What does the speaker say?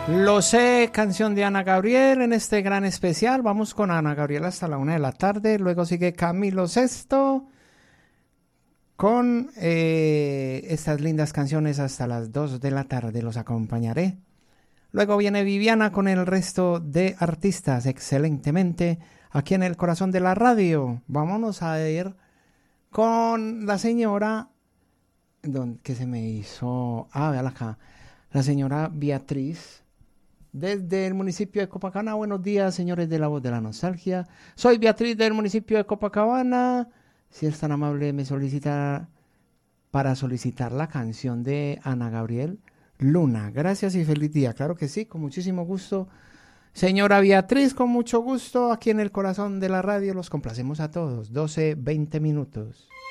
Lo sé, canción de Ana Gabriel en este gran especial. Vamos con Ana Gabriel hasta la 1 de la tarde. Luego sigue Camilo Sesto con estas lindas canciones hasta las 2 de la tarde. Los acompañaré. Luego viene Viviana con el resto de artistas excelentemente aquí en el corazón de la radio. Vámonos a ir con la señora que se me hizo... véala acá. La señora Beatriz. Desde el municipio de Copacabana, buenos días, señores de La Voz de la Nostalgia. Soy Beatriz del municipio de Copacabana. Si es tan amable, me solicita para solicitar la canción de Ana Gabriel, Luna. Gracias y feliz día. Claro que sí, con muchísimo gusto. Señora Beatriz, con mucho gusto, aquí en el corazón de la radio los complacemos a todos. 12, 20 minutos.